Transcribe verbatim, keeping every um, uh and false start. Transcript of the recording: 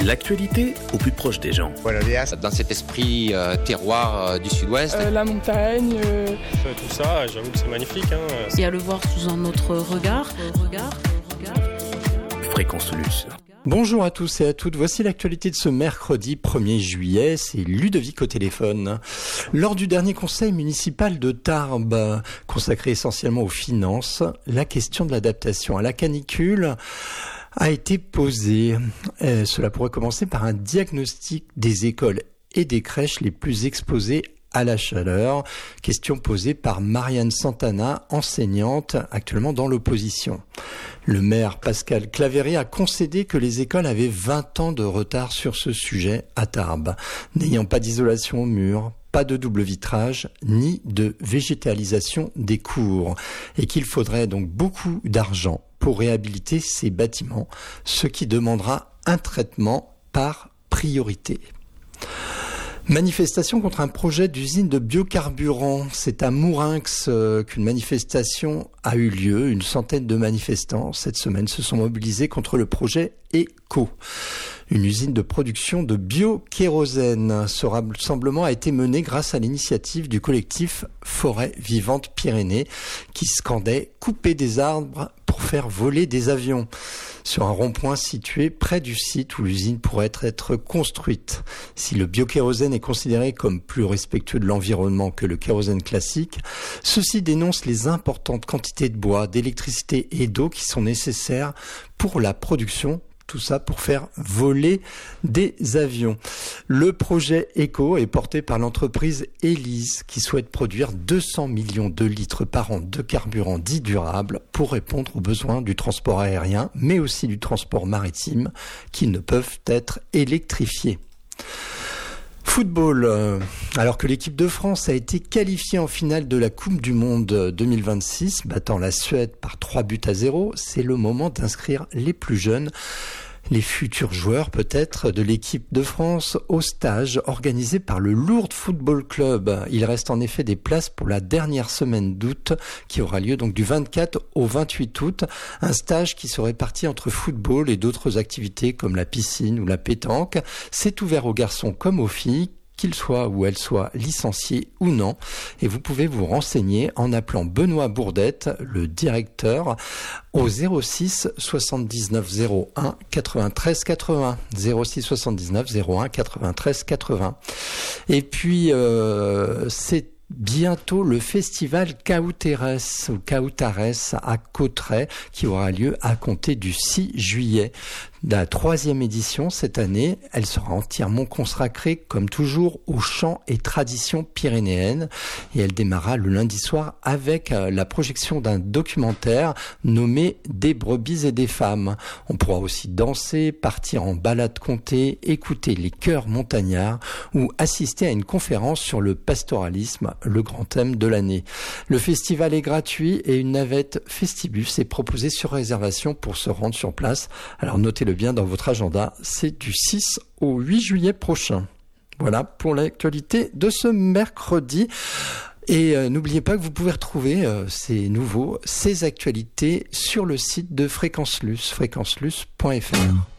L'actualité au plus proche des gens. Dans cet esprit euh, terroir euh, du sud-ouest. Euh, la montagne. Euh... Tout ça, j'avoue que c'est magnifique. Hein. Et à le voir sous un autre regard. regard, regard. Fréquence Luce. Bonjour à tous et à toutes, voici l'actualité de ce mercredi premier juillet, c'est Ludovic au téléphone. Lors du dernier conseil municipal de Tarbes, consacré essentiellement aux finances, la question de l'adaptation à la canicule a été posée. Euh, cela pourrait commencer par un diagnostic des écoles et des crèches les plus exposées à la chaleur. Question posée par Marianne Santana, enseignante actuellement dans l'opposition. Le maire Pascal Claverie a concédé que les écoles avaient vingt ans de retard sur ce sujet à Tarbes, n'ayant pas d'isolation au mur, pas de double vitrage, ni de végétalisation des cours, et qu'il faudrait donc beaucoup d'argent pour réhabiliter ces bâtiments, ce qui demandera un traitement par priorité. Manifestation contre un projet d'usine de biocarburant. C'est à Mourinx euh, qu'une manifestation a eu lieu. Une centaine de manifestants cette semaine se sont mobilisés contre le projet ECO. Une usine de production de biokérosène. Ce rassemblement a été mené grâce à l'initiative du collectif Forêt Vivante Pyrénées qui scandait « Couper des arbres pour faire voler des avions » sur un rond-point situé près du site où l'usine pourrait être construite. Si le biokérosène est considéré comme plus respectueux de l'environnement que le kérosène classique, ceci dénonce les importantes quantités de bois, d'électricité et d'eau qui sont nécessaires pour la production. Tout ça pour faire voler des avions. Le projet ECO est porté par l'entreprise Elise qui souhaite produire deux cents millions de litres par an de carburant dit durable pour répondre aux besoins du transport aérien, mais aussi du transport maritime qui ne peuvent être électrifiés. Football, alors que l'équipe de France a été qualifiée en finale de la Coupe du Monde deux mille vingt-six, battant la Suède par trois buts à zéro, c'est le moment d'inscrire les plus jeunes, les futurs joueurs peut-être de l'équipe de France au stage organisé par le Lourdes Football Club. Il reste en effet des places pour la dernière semaine d'août qui aura lieu donc du vingt-quatre au vingt-huit août. Un stage qui se répartit entre football et d'autres activités comme la piscine ou la pétanque. C'est ouvert aux garçons comme aux filles, qu'ils soient ou elles soient licenciés ou non. Et vous pouvez vous renseigner en appelant Benoît Bourdette, le directeur, au zéro six soixante-dix-neuf zéro un quatre-vingt-treize quatre-vingts. zéro six soixante-dix-neuf zéro un quatre-vingt-treize quatre-vingts. Et puis, euh, c'est bientôt le festival Cauteres ou Cautares à Cauterets qui aura lieu à compter du six juillet. La troisième édition cette année, elle sera entièrement consacrée comme toujours aux chants et traditions pyrénéennes et elle démarra le lundi soir avec la projection d'un documentaire nommé Des brebis et des femmes. On pourra aussi danser, partir en balade comté, écouter les chœurs montagnards ou assister à une conférence sur le pastoralisme, le grand thème de l'année. Le festival est gratuit et une navette Festibus est proposée sur réservation pour se rendre sur place. Alors notez-le bien dans votre agenda, c'est du six au huit juillet prochain. Voilà pour l'actualité de ce mercredi. Et euh, n'oubliez pas que vous pouvez retrouver euh, ces nouveaux, ces actualités sur le site de Fréquence Luce, fréquence luce point f r.